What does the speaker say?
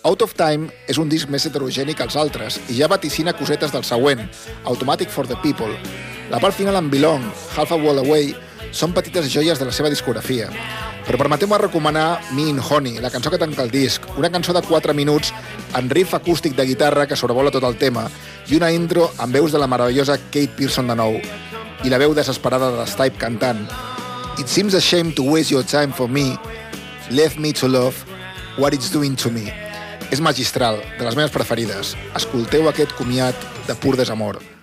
Out of Time és un disc més heterogeni que els altres i ja vaticina cosetes del següent, Automatic for the People. La part final amb Belong, Half a Wall Away, són petites joies de la seva discografia. Però permeteu-me recomanar Me in Honey, la cançó que tanca el disc, una cançó de 4 minuts en riff acústic de guitarra que sobrevola tot el tema i una intro amb veus de la meravellosa Kate Pearson de nou i la veu desesperada de Stipe cantant It seems a shame to waste your time for me, left me to love what it's doing to me. És magistral, de les meves preferides. Escolteu aquest comiat de pur desamor.